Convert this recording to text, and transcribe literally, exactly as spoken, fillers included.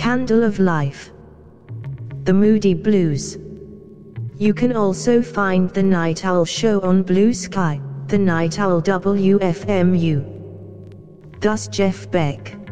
Candle of Life, The Moody Blues. You can also find The Night Owl Show on Blue Sky, The Night Owl W F M U. Thus Jeff Beck.